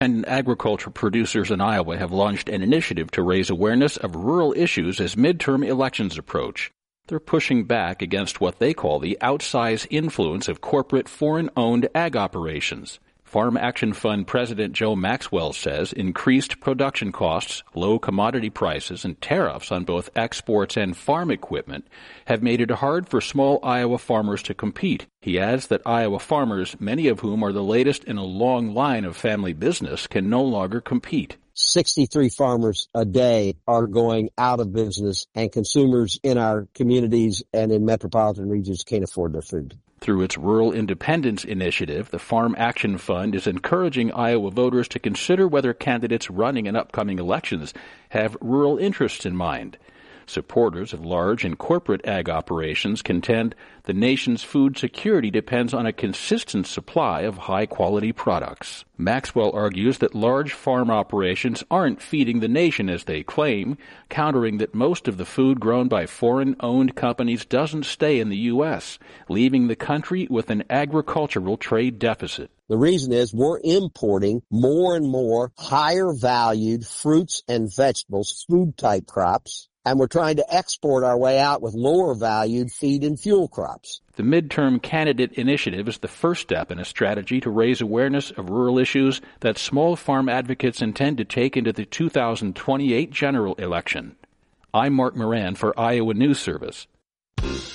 And agriculture producers in Iowa have launched an initiative to raise awareness of rural issues as midterm elections approach. They're pushing back against what they call the outsized influence of corporate foreign-owned ag operations. Farm Action Fund President Joe Maxwell says increased production costs, low commodity prices, and tariffs on both exports and farm equipment have made it hard for small Iowa farmers to compete. He adds that Iowa farmers, many of whom are the latest in a long line of family business, can no longer compete. 63 farmers a day are going out of business, and consumers in our communities and in metropolitan regions can't afford their food. Through its Rural Independence Initiative, the Farm Action Fund is encouraging Iowa voters to consider whether candidates running in upcoming elections have rural interests in mind. Supporters of large and corporate ag operations contend the nation's food security depends on a consistent supply of high-quality products. Maxwell argues that large farm operations aren't feeding the nation as they claim, countering that most of the food grown by foreign-owned companies doesn't stay in the U.S., leaving the country with an agricultural trade deficit. The reason is we're importing more and more higher-valued fruits and vegetables, food-type crops, and we're trying to export our way out with lower-valued feed and fuel crops. The Midterm Candidate Initiative is the first step in a strategy to raise awareness of rural issues that small farm advocates intend to take into the 2028 general election. I'm Mark Moran for Iowa News Service.